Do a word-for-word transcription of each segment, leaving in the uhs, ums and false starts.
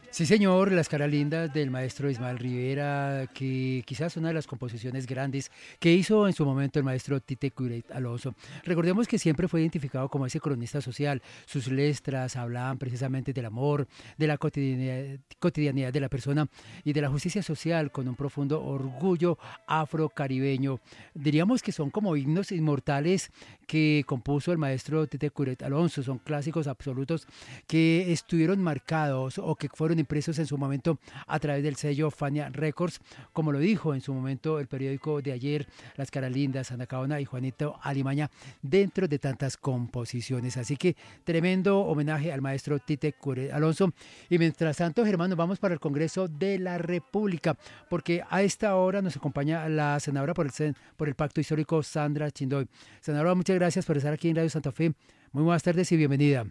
Sí, señor, Las caras lindas del maestro Ismael Rivera, que quizás una de las composiciones grandes que hizo en su momento el maestro Tite Curet Alonso. Recordemos que siempre fue identificado como ese cronista social. Sus letras hablaban precisamente del amor, de la cotidianidad, cotidianidad de la persona y de la justicia social con un profundo orgullo afrocaribeño. Diríamos que son como himnos inmortales que compuso el maestro Tite Curet Alonso. Son clásicos absolutos que estuvieron marcados o que fueron impresos en su momento a través del sello Fania Records, como lo dijo en su momento el periódico de ayer, Las caras lindas, Ana Caona y Juanito Alimaña, dentro de tantas composiciones. Así que tremendo homenaje al maestro Tite Curet Alonso. Y mientras tanto, Germán, nos vamos para el Congreso de la República, porque a esta hora nos acompaña la senadora por el, por el Pacto Histórico, Sandra Chindoy. Senadora, muchas gracias por estar aquí en Radio Santa Fe. Muy buenas tardes y bienvenida.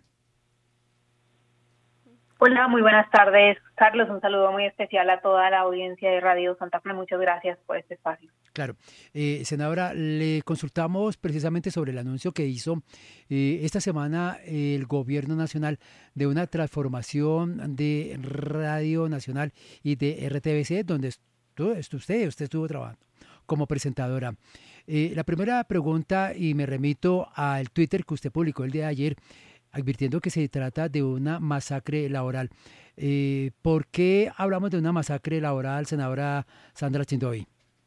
Hola, muy buenas tardes, Carlos. Un saludo muy especial a toda la audiencia de Radio Santa Fe. Muchas gracias por este espacio. Claro. Eh, senadora, le consultamos precisamente sobre el anuncio que hizo eh, esta semana el Gobierno Nacional de una transformación de Radio Nacional y de R T V C, donde estuvo, usted, usted estuvo trabajando como presentadora. Eh, la primera pregunta, y me remito al Twitter que usted publicó el día de ayer, advirtiendo que se trata de una masacre laboral. Eh, ¿Por qué hablamos de una masacre laboral, senadora Sandra Chindoy?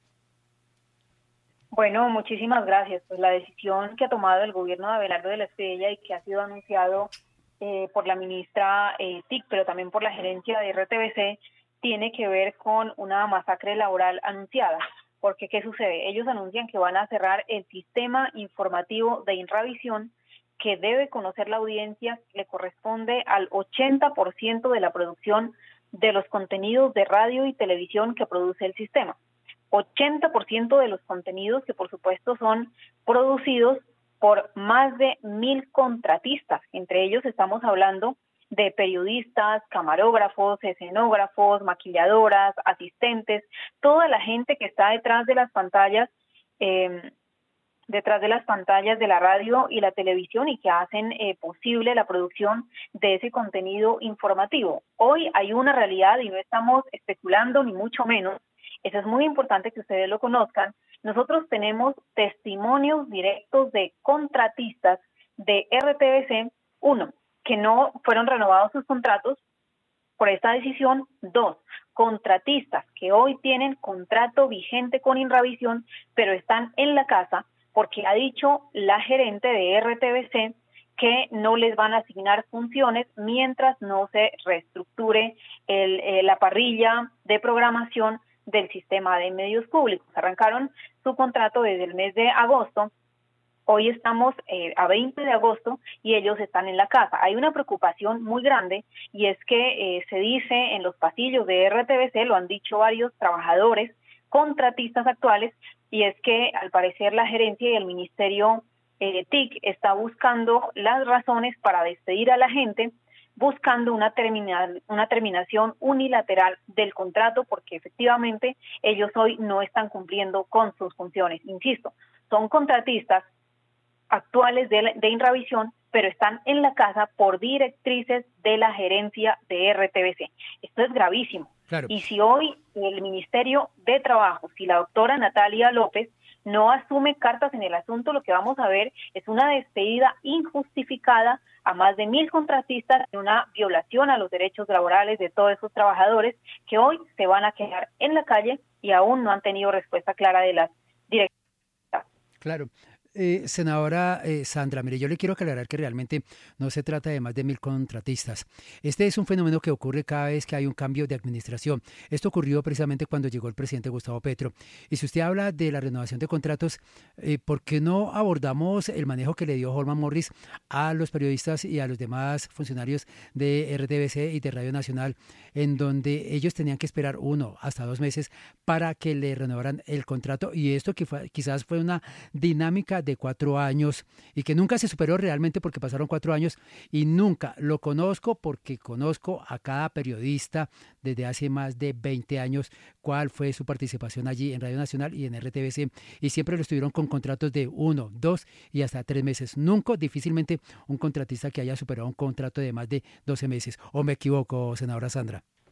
Bueno, muchísimas gracias. Pues la decisión que ha tomado el gobierno de Abelardo de la Espriella y que ha sido anunciado eh, por la ministra eh, T I C, pero también por la gerencia de R T V C, tiene que ver con una masacre laboral anunciada. Porque, ¿qué sucede? Ellos anuncian que van a cerrar el sistema informativo de Inravisión, que debe conocer la audiencia, le corresponde al ochenta por ciento de la producción de los contenidos de radio y televisión que produce el sistema. ochenta por ciento de los contenidos que por supuesto son producidos por más de mil contratistas. Entre ellos estamos hablando de periodistas, camarógrafos, escenógrafos, maquilladoras, asistentes, toda la gente que está detrás de las pantallas, eh, detrás de las pantallas de la radio y la televisión y que hacen eh, posible la producción de ese contenido informativo. Hoy hay una realidad y no estamos especulando ni mucho menos. Eso es muy importante que ustedes lo conozcan. Nosotros tenemos testimonios directos de contratistas de R T V C, uno, que no fueron renovados sus contratos por esta decisión. Dos, contratistas que hoy tienen contrato vigente con Inravisión, pero están en la casa porque ha dicho la gerente de R T V C que no les van a asignar funciones mientras no se reestructure el, eh, la parrilla de programación del sistema de medios públicos. Arrancaron su contrato desde el mes de agosto. Hoy estamos eh, a veinte de agosto y ellos están en la casa. Hay una preocupación muy grande y es que eh, se dice en los pasillos de R T V C, lo han dicho varios trabajadores, contratistas actuales, y es que al parecer la gerencia y el ministerio eh, T I C está buscando las razones para despedir a la gente, buscando una, terminal, una terminación unilateral del contrato, porque efectivamente ellos hoy no están cumpliendo con sus funciones. Insisto, son contratistas actuales de, de Inravisión, pero están en la casa por directrices de la gerencia de R T V C. Esto es gravísimo. Claro. Y si hoy el Ministerio de Trabajo, si la doctora Natalia López no asume cartas en el asunto, lo que vamos a ver es una despedida injustificada a más de mil contratistas y una violación a los derechos laborales de todos esos trabajadores que hoy se van a quedar en la calle y aún no han tenido respuesta clara de las directivas. Claro. Eh, senadora eh, Sandra, mire, yo le quiero aclarar que realmente no se trata de más de mil contratistas. Este es un fenómeno que ocurre cada vez que hay un cambio de administración. Esto ocurrió precisamente cuando llegó el presidente Gustavo Petro. Y si usted habla de la renovación de contratos, eh, ¿por qué no abordamos el manejo que le dio Holman Morris a los periodistas y a los demás funcionarios de R T V C y de Radio Nacional, en donde ellos tenían que esperar uno hasta dos meses para que le renovaran el contrato? Y esto que fue, quizás fue una dinámica de cuatro años y que nunca se superó realmente porque pasaron cuatro años y nunca lo conozco porque conozco a cada periodista desde hace más de veinte años cuál fue su participación allí en Radio Nacional y en R T V C y siempre lo estuvieron con contratos de uno, dos y hasta tres meses. Nunca, difícilmente un contratista que haya superado un contrato de más de doce meses. ¿O me equivoco, senadora Sandra?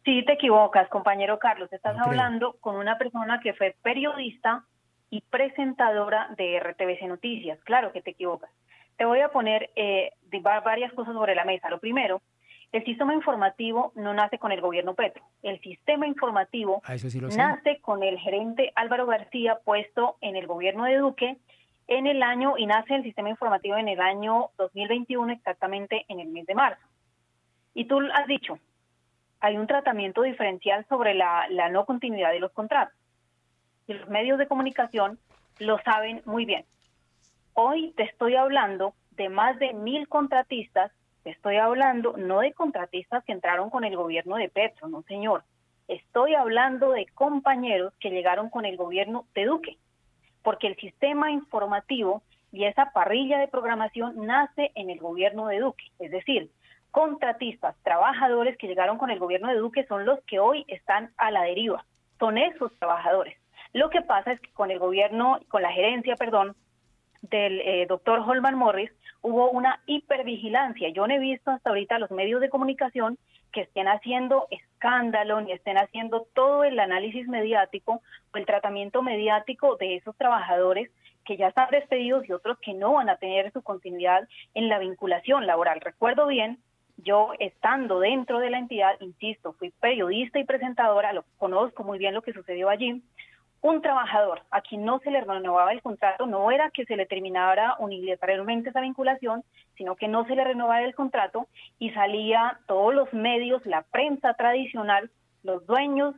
Sí, te equivocas, compañero Carlos. Estás No creo. hablando con una persona que fue periodista y presentadora de R T V C Noticias. Claro que te equivocas. Te voy a poner eh, varias cosas sobre la mesa. Lo primero, el sistema informativo no nace con el gobierno Petro. El sistema informativo Ah, eso sí lo sé. nace con el gerente Álvaro García, puesto en el gobierno de Duque en el año, y nace el sistema informativo en el año dos mil veintiuno, exactamente en el mes de marzo. Y tú has dicho, hay un tratamiento diferencial sobre la, la no continuidad de los contratos. Y los medios de comunicación lo saben muy bien. Hoy te estoy hablando de más de mil contratistas, te estoy hablando no de contratistas que entraron con el gobierno de Petro, no señor. Estoy hablando de compañeros que llegaron con el gobierno de Duque, porque el sistema informativo y esa parrilla de programación nace en el gobierno de Duque. Es decir, contratistas, trabajadores que llegaron con el gobierno de Duque son los que hoy están a la deriva. Son esos trabajadores. Lo que pasa es que con el gobierno, con la gerencia, perdón, del eh, doctor Holman Morris, hubo una hipervigilancia. Yo no he visto hasta ahorita los medios de comunicación que estén haciendo escándalo, ni estén haciendo todo el análisis mediático o el tratamiento mediático de esos trabajadores que ya están despedidos y otros que no van a tener su continuidad en la vinculación laboral. Recuerdo bien, yo estando dentro de la entidad, insisto, fui periodista y presentadora, lo conozco muy bien lo que sucedió allí. Un trabajador a quien no se le renovaba el contrato, no era que se le terminara unilateralmente esa vinculación, sino que no se le renovaba el contrato y salía todos los medios, la prensa tradicional, los dueños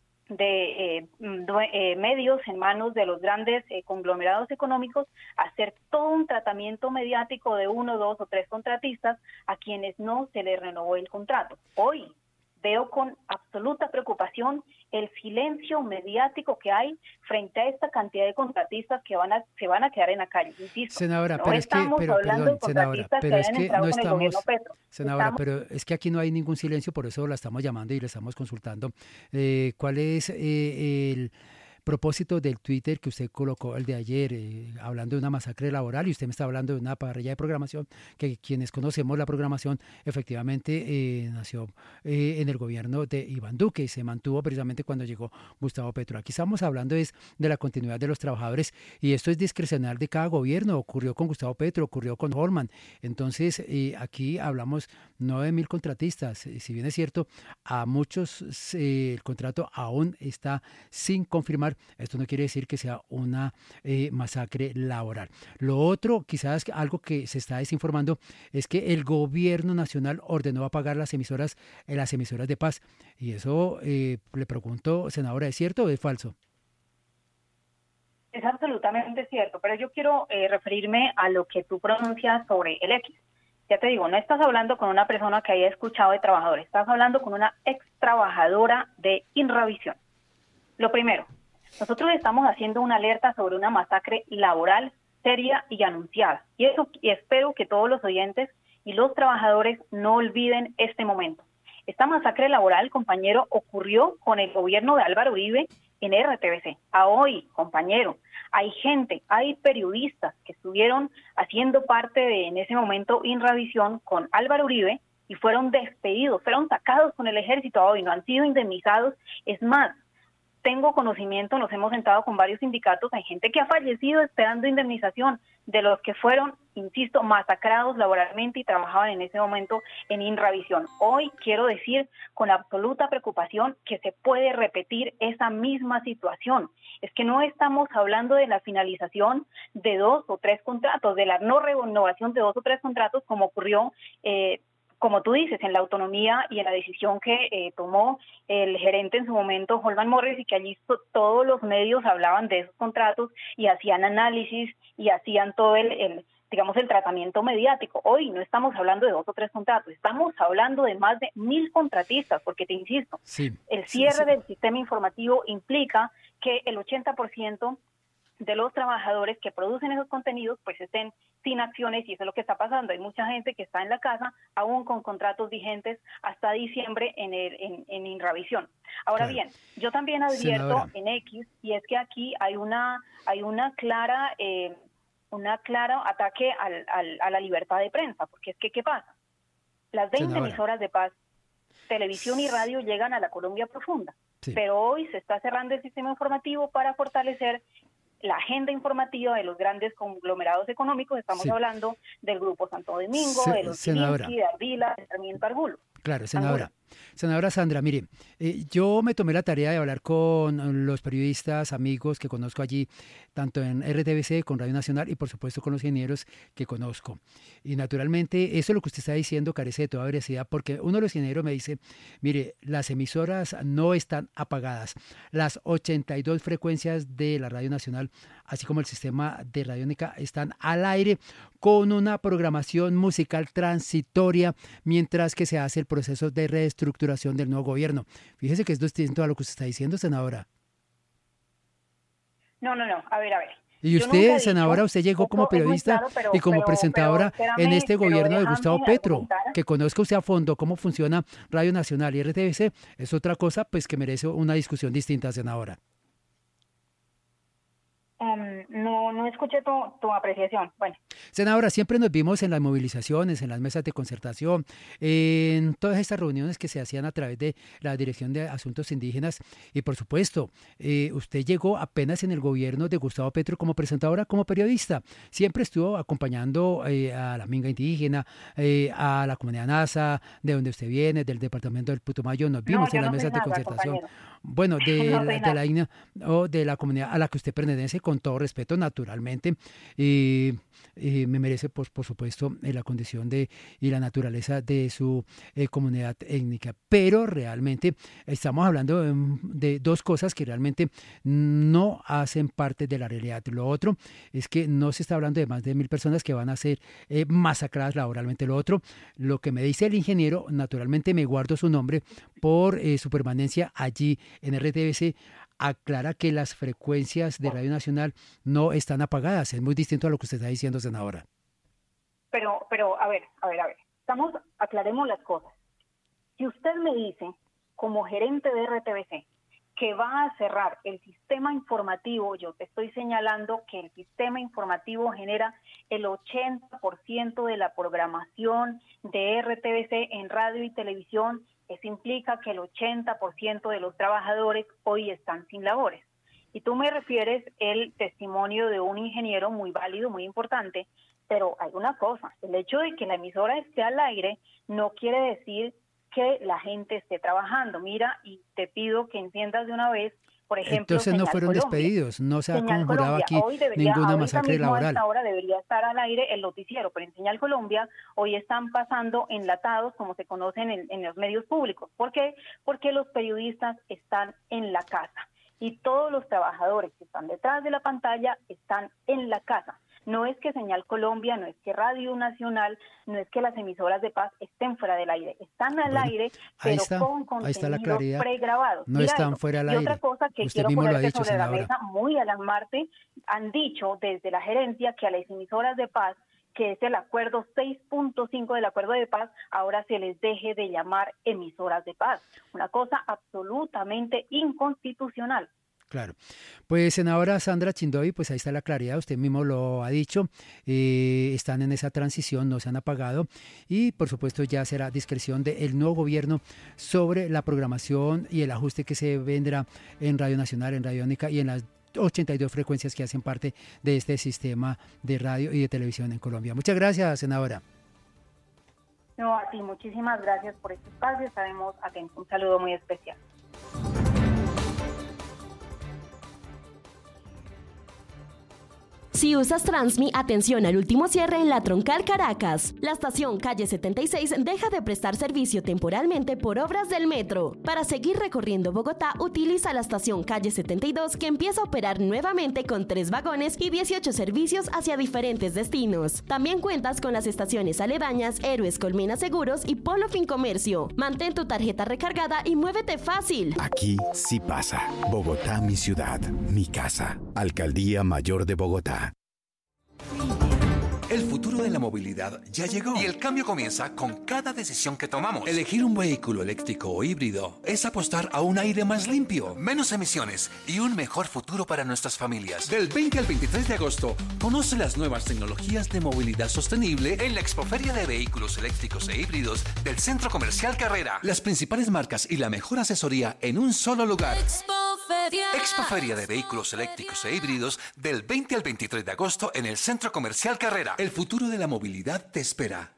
de eh, due eh, medios en manos de los grandes eh, conglomerados económicos, a hacer todo un tratamiento mediático de uno, dos o tres contratistas a quienes no se les renovó el contrato. Hoy veo con absoluta preocupación el silencio mediático que hay frente a esta cantidad de contratistas que van a, se van a quedar en la calle. Insisto, Senadora, no pero es que, estamos pero, hablando perdón, de senadora, contratistas pero que es hayan que entrado no con el gobierno estamos, Petro. senadora, Estamos... pero es que aquí no hay ningún silencio, por eso la estamos llamando y la estamos consultando. Eh, ¿Cuál es eh, el propósito del Twitter que usted colocó el de ayer, eh, hablando de una masacre laboral, y usted me está hablando de una parrilla de programación que quienes conocemos la programación efectivamente eh, nació eh, en el gobierno de Iván Duque y se mantuvo precisamente cuando llegó Gustavo Petro? Aquí estamos hablando es de la continuidad de los trabajadores y esto es discrecional de cada gobierno. Ocurrió con Gustavo Petro, ocurrió con Holman. Entonces eh, aquí hablamos no de mil contratistas, eh, si bien es cierto, a muchos eh, el contrato aún está sin confirmar. Esto no quiere decir que sea una eh, masacre laboral. Lo otro, quizás algo que se está desinformando, es que el gobierno nacional ordenó apagar las emisoras, eh, las emisoras de paz. Y eso, eh, le pregunto, senadora, ¿es cierto o es falso? Es absolutamente cierto, pero yo quiero eh, referirme a lo que tú pronuncias sobre el X. Ya te digo, no estás hablando con una persona que haya escuchado de trabajadores, estás hablando con una ex trabajadora de Inravisión. Lo primero, nosotros estamos haciendo una alerta sobre una masacre laboral seria y anunciada. Y eso, y espero que todos los oyentes y los trabajadores no olviden este momento. Esta masacre laboral, compañero, ocurrió con el gobierno de Álvaro Uribe en R T V C. A hoy, compañero, hay gente, hay periodistas que estuvieron haciendo parte de, en ese momento, Inravisión con Álvaro Uribe y fueron despedidos, fueron sacados con el ejército a hoy, no han sido indemnizados. Es más, tengo conocimiento, nos hemos sentado con varios sindicatos, hay gente que ha fallecido esperando indemnización de los que fueron, insisto, masacrados laboralmente y trabajaban en ese momento en Inravisión. Hoy quiero decir con absoluta preocupación que se puede repetir esa misma situación. Es que no estamos hablando de la finalización de dos o tres contratos, de la no renovación de dos o tres contratos como ocurrió eh, como tú dices, en la autonomía y en la decisión que eh, tomó el gerente en su momento, Holman Morris, y que allí to todos los medios hablaban de esos contratos y hacían análisis y hacían todo el, el, digamos, el tratamiento mediático. Hoy no estamos hablando de dos o tres contratos, estamos hablando de más de mil contratistas, porque te insisto, sí, el cierre sí, sí. del sistema informativo implica que el ochenta por ciento de los trabajadores que producen esos contenidos pues estén sin acciones, y eso es lo que está pasando. Hay mucha gente que está en la casa aún con contratos vigentes hasta diciembre en, el, en, en Inravisión. Ahora claro. Bien, yo también advierto Senadora. en X, y es que aquí hay una hay una clara eh, una clara ataque al, al, a la libertad de prensa, porque es que ¿qué pasa? Las veinte emisoras de paz televisión y radio llegan a la Colombia profunda. Sí. Pero hoy se está cerrando el sistema informativo para fortalecer la agenda informativa de los grandes conglomerados económicos. Estamos sí. hablando del Grupo Santo Domingo, Se, de los Gilinski, de Ardila, de Sarmiento Argulo. Claro, senadora. Angulo. Senadora Sandra, mire, eh, yo me tomé la tarea de hablar con los periodistas, amigos que conozco allí, tanto en R T V C, con Radio Nacional y por supuesto con los ingenieros que conozco. Y naturalmente eso es lo que usted está diciendo carece de toda veracidad, porque uno de los ingenieros me dice, mire, las emisoras no están apagadas. Las ochenta y dos frecuencias de la Radio Nacional, así como el sistema de Radiónica, están al aire con una programación musical transitoria mientras que se hace el proceso de reestructuración del nuevo gobierno. Fíjese que es distinto a lo que usted está diciendo, senadora. No, no, no. A ver, a ver. Y usted, senadora, usted llegó como periodista claro, pero, y como pero, presentadora pero, espérame, en este gobierno de Gustavo Petro. Que conozca usted a fondo cómo funciona Radio Nacional y R T V C. Es otra cosa pues que merece una discusión distinta, senadora. Um, no, no escuché tu, tu apreciación. Bueno. Senadora, siempre nos vimos en las movilizaciones, en las mesas de concertación, en todas estas reuniones que se hacían a través de la Dirección de Asuntos Indígenas y por supuesto, eh, usted llegó apenas en el gobierno de Gustavo Petro como presentadora, como periodista. Siempre estuvo acompañando eh, a la minga indígena, eh, a la comunidad NASA, de donde usted viene, del departamento del Putumayo. Nos vimos no, en las no mesas de concertación. Compañero. Bueno, de, no la, de la I G N A o de la comunidad a la que usted pertenece, con todo respeto, naturalmente, y, y me merece, por, por supuesto, la condición de y la naturaleza de su eh, comunidad étnica. Pero realmente estamos hablando de, de dos cosas que realmente no hacen parte de la realidad. Lo otro es que no se está hablando de más de mil personas que van a ser eh, masacradas laboralmente. Lo otro, lo que me dice el ingeniero, naturalmente me guardo su nombre por eh, su permanencia allí en R T V C, aclara que las frecuencias de Radio Nacional no están apagadas. Es muy distinto a lo que usted está diciendo, senadora. Pero, pero, a ver, a ver, a ver. Estamos, aclaremos las cosas. Si usted me dice, como gerente de R T V C, que va a cerrar el sistema informativo, yo te estoy señalando que el sistema informativo genera el ochenta por ciento de la programación de R T V C en radio y televisión. Eso implica que el ochenta por ciento de los trabajadores hoy están sin labores. Y tú me refieres el testimonio de un ingeniero muy válido, muy importante, pero hay una cosa, el hecho de que la emisora esté al aire no quiere decir que la gente esté trabajando. Mira, y te pido que enciendas de una vez, por ejemplo, entonces no fueron Colombia. Despedidos, no se ha conjurado aquí debería, ninguna masacre laboral. Ahora debería estar al aire el noticiero, pero en Señal Colombia hoy están pasando enlatados, como se conocen en, en los medios públicos. ¿Por qué? Porque los periodistas están en la casa y todos los trabajadores que están detrás de la pantalla están en la casa. No es que Señal Colombia, no es que Radio Nacional, no es que las emisoras de paz estén fuera del aire. Están al bueno, aire, pero está, con contenidos pregrabados. No Mira están eso. fuera del y aire. Y otra cosa que Usted quiero poner dicho, sobre senadora. la mesa, muy alarmante, han dicho desde la gerencia que a las emisoras de paz, que es el acuerdo seis punto cinco del acuerdo de paz, ahora se les deje de llamar emisoras de paz. Una cosa absolutamente inconstitucional. Claro. Pues, senadora Sandra Chindoy, pues ahí está la claridad, usted mismo lo ha dicho, eh, están en esa transición, no se han apagado y por supuesto ya será discreción del nuevo gobierno sobre la programación y el ajuste que se vendrá en Radio Nacional, en Radiónica y en las ochenta y dos frecuencias que hacen parte de este sistema de radio y de televisión en Colombia. Muchas gracias, senadora. No, a ti, muchísimas gracias por este espacio, estaremos atentos. Un saludo muy especial. Si usas Transmi, atención al último cierre en la Troncal Caracas. La estación Calle setenta y seis deja de prestar servicio temporalmente por obras del metro. Para seguir recorriendo Bogotá, utiliza la estación Calle setenta y dos, que empieza a operar nuevamente con tres vagones y dieciocho servicios hacia diferentes destinos. También cuentas con las estaciones aledañas Héroes Colmena Seguros y Polo Fincomercio. Mantén tu tarjeta recargada y muévete fácil. Aquí sí pasa. Bogotá, mi ciudad, mi casa. Alcaldía Mayor de Bogotá. El futuro de la movilidad ya llegó y el cambio comienza con cada decisión que tomamos. Elegir un vehículo eléctrico o híbrido es apostar a un aire más limpio, menos emisiones y un mejor futuro para nuestras familias. Del veinte al veintitrés de agosto, conoce las nuevas tecnologías de movilidad sostenible en la Expoferia de Vehículos Eléctricos e Híbridos del Centro Comercial Carrera. Las principales marcas y la mejor asesoría en un solo lugar. Expoferia. Expoferia de Vehículos Eléctricos e Híbridos del veinte al veintitrés de agosto en el Centro Comercial Carrera. El futuro de la movilidad te espera.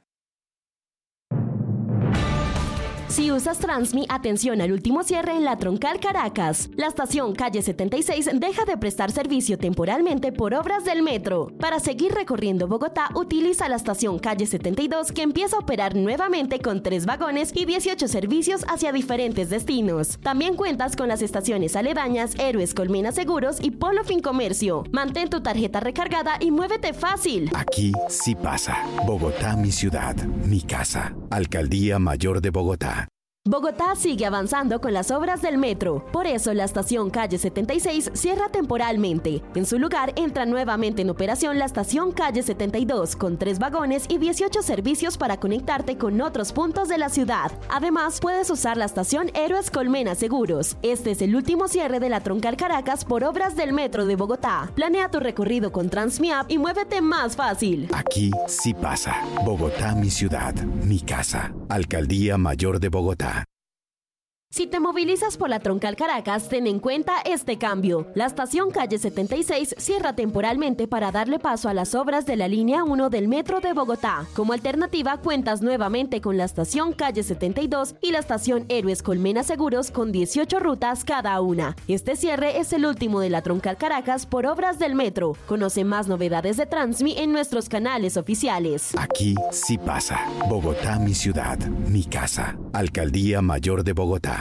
Si usas Transmi, atención al último cierre en la Troncal Caracas. La estación calle setenta y seis deja de prestar servicio temporalmente por obras del metro. Para seguir recorriendo Bogotá, utiliza la estación calle setenta y dos, que empieza a operar nuevamente con tres vagones y dieciocho servicios hacia diferentes destinos. También cuentas con las estaciones aledañas Héroes Colmena Seguros y Polo Fincomercio. Mantén tu tarjeta recargada y muévete fácil. Aquí sí pasa. Bogotá, mi ciudad, mi casa. Alcaldía Mayor de Bogotá. Bogotá sigue avanzando con las obras del metro. Por eso la estación calle setenta y seis cierra temporalmente. En su lugar entra nuevamente en operación la estación calle setenta y dos con tres vagones y dieciocho servicios para conectarte con otros puntos de la ciudad. Además, puedes usar la estación Héroes Colmena Seguros. Este es el último cierre de la Troncal Caracas por obras del metro de Bogotá. Planea tu recorrido con Transmiap y muévete más fácil. Aquí sí pasa. Bogotá, mi ciudad, mi casa. Alcaldía Mayor de Bogotá. Si te movilizas por la Troncal Caracas, ten en cuenta este cambio. La estación calle setenta y seis cierra temporalmente para darle paso a las obras de la línea uno del metro de Bogotá. Como alternativa, cuentas nuevamente con la estación calle setenta y dos y la estación Héroes Colmena Seguros con dieciocho rutas cada una. Este cierre es el último de la Troncal Caracas por obras del metro. Conoce más novedades de Transmi en nuestros canales oficiales. Aquí sí pasa. Bogotá, mi ciudad, mi casa. Alcaldía Mayor de Bogotá.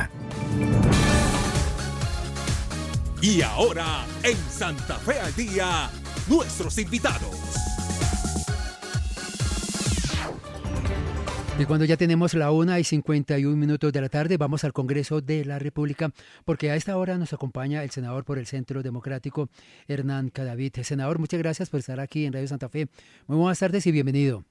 Y ahora, en Santa Fe al Día, nuestros invitados. Y cuando ya tenemos la una y cincuenta y un minutos de la tarde, vamos al Congreso de la República, porque a esta hora nos acompaña el senador por el Centro Democrático, Hernán Cadavid. Senador, muchas gracias por estar aquí en Radio Santa Fe. Muy buenas tardes y bienvenido.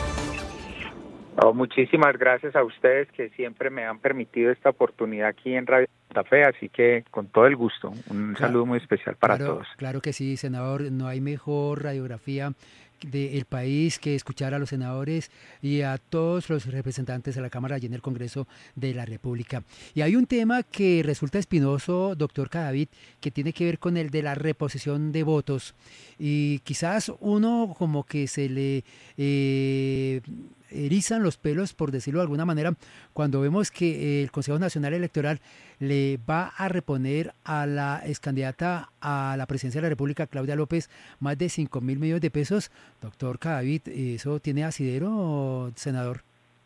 Oh, muchísimas gracias a ustedes que siempre me han permitido esta oportunidad aquí en Radio Santa Fe, así que con todo el gusto, un claro, saludo muy especial para claro, todos. Claro que sí, senador, no hay mejor radiografía del país que escuchar a los senadores y a todos los representantes de la Cámara y en el Congreso de la República. Y hay un tema que resulta espinoso, doctor Cadavid, que tiene que ver con el de la reposición de votos. Y quizás uno como que se le eh, erizan los pelos, por decirlo de alguna manera, cuando vemos que el Consejo Nacional Electoral le va a reponer a la excandidata a la presidencia de la República, Claudia López, más de cinco mil millones de pesos. Doctor Cadavid, ¿eso tiene asidero, senador?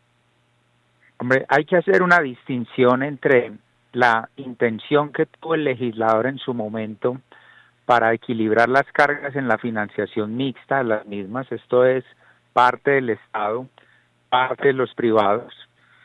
Hombre, hay que hacer una distinción entre la intención que tuvo el legislador en su momento para equilibrar las cargas en la financiación mixta de las mismas, esto es parte del Estado, parte de los privados,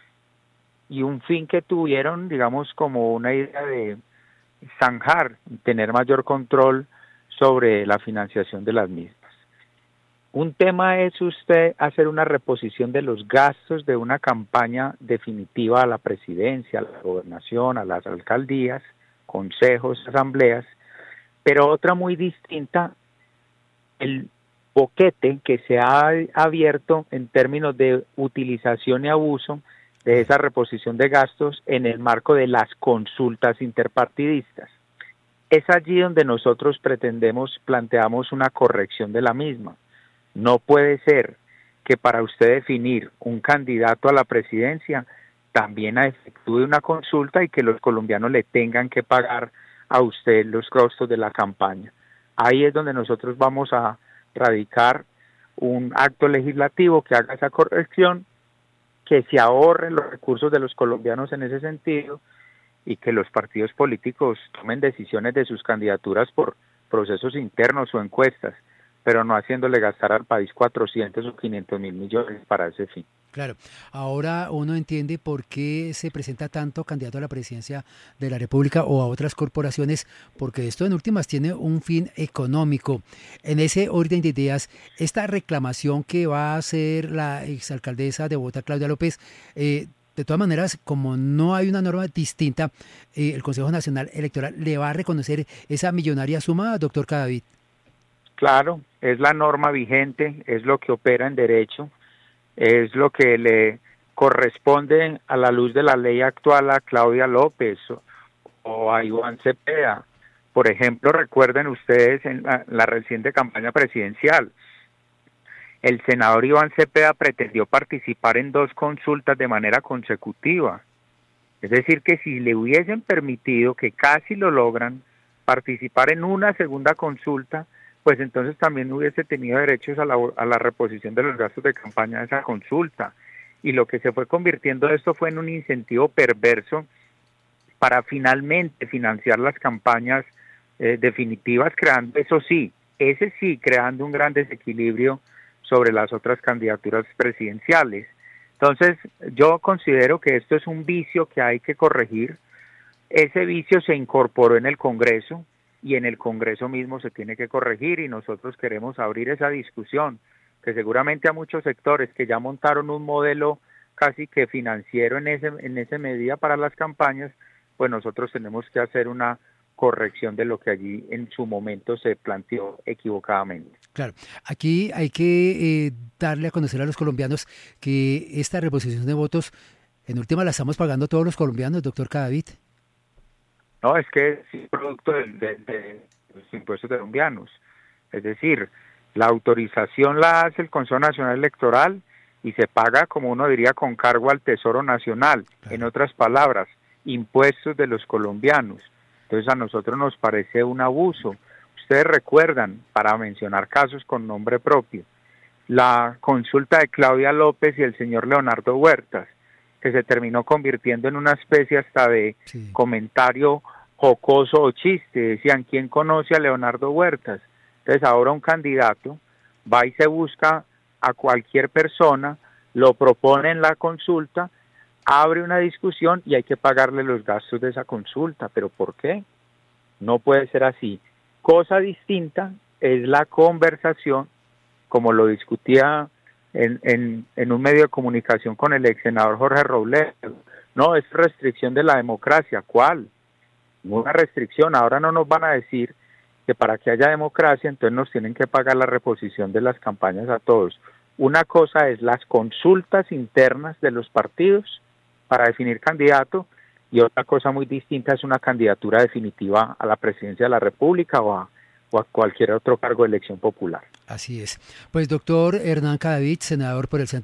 y un fin que tuvieron, digamos, como una idea de zanjar, tener mayor control sobre la financiación de las mismas. Un tema es usted hacer una reposición de los gastos de una campaña definitiva a la presidencia, a la gobernación, a las alcaldías, consejos, asambleas, pero otra muy distinta, el boquete que se ha abierto en términos de utilización y abuso de esa reposición de gastos en el marco de las consultas interpartidistas. Es allí donde nosotros pretendemos, planteamos una corrección de la misma. No puede ser que para usted definir un candidato a la presidencia también efectúe una consulta y que los colombianos le tengan que pagar a usted los costos de la campaña. Ahí es donde nosotros vamos a radicar un acto legislativo que haga esa corrección, que se ahorren los recursos de los colombianos en ese sentido y que los partidos políticos tomen decisiones de sus candidaturas por procesos internos o encuestas, pero no haciéndole gastar al país cuatrocientos o quinientos mil millones para ese fin. Claro, ahora uno entiende por qué se presenta tanto candidato a la presidencia de la República o a otras corporaciones, porque esto en últimas tiene un fin económico. En ese orden de ideas, esta reclamación que va a hacer la exalcaldesa de Bogotá, Claudia López, eh, de todas maneras, como no hay una norma distinta, eh, el Consejo Nacional Electoral le va a reconocer esa millonaria suma, doctor Cadavid. Claro, es la norma vigente, es lo que opera en derecho, es lo que le corresponde a la luz de la ley actual a Claudia López o, o a Iván Cepeda. Por ejemplo, recuerden ustedes en la, la reciente campaña presidencial, el senador Iván Cepeda pretendió participar en dos consultas de manera consecutiva. Es decir, que si le hubiesen permitido, que casi lo logran, participar en una segunda consulta, pues entonces también hubiese tenido derechos a la, a la reposición de los gastos de campaña de esa consulta. Y lo que se fue convirtiendo esto fue en un incentivo perverso para finalmente financiar las campañas eh, definitivas, creando, eso sí, ese sí, creando un gran desequilibrio sobre las otras candidaturas presidenciales. Entonces, yo considero que esto es un vicio que hay que corregir. Ese vicio se incorporó en el Congreso, y en el Congreso mismo se tiene que corregir, y nosotros queremos abrir esa discusión, que seguramente a muchos sectores que ya montaron un modelo casi que financiero en ese en esa medida para las campañas, pues nosotros tenemos que hacer una corrección de lo que allí en su momento se planteó equivocadamente. Claro, aquí hay que eh, darle a conocer a los colombianos que esta reposición de votos, en última la estamos pagando todos los colombianos, doctor Cadavid. No, es que es producto de, de, de los impuestos colombianos. Es decir, la autorización la hace el Consejo Nacional Electoral y se paga, como uno diría, con cargo al Tesoro Nacional. Claro. En otras palabras, impuestos de los colombianos. Entonces a nosotros nos parece un abuso. Ustedes recuerdan, para mencionar casos con nombre propio, la consulta de Claudia López y el señor Leonardo Huertas, que se terminó convirtiendo en una especie hasta de sí. comentario jocoso o chiste. Decían, ¿quién conoce a Leonardo Huertas? Entonces ahora un candidato va y se busca a cualquier persona, lo propone en la consulta, abre una discusión y hay que pagarle los gastos de esa consulta. ¿Pero por qué? No puede ser así. Cosa distinta es la conversación, como lo discutía En, en, en un medio de comunicación con el ex senador Jorge Robledo. No, es restricción de la democracia. ¿Cuál? Una restricción. Ahora no nos van a decir que para que haya democracia entonces nos tienen que pagar la reposición de las campañas a todos. Una cosa es las consultas internas de los partidos para definir candidato, y otra cosa muy distinta es una candidatura definitiva a la presidencia de la República o a o a cualquier otro cargo de elección popular. Así es. Pues doctor Hernán Cadavid, senador por el Centro